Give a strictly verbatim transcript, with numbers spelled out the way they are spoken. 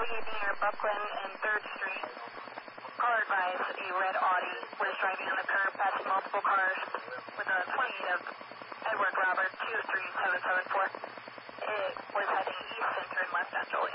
twenty-eight near Buckland and third Street. Caller advised a red Audi was driving on the curb, passing multiple cars with a twenty-eight of Edward Robert two three seven seven four. It was heading east and turned left on Joliet.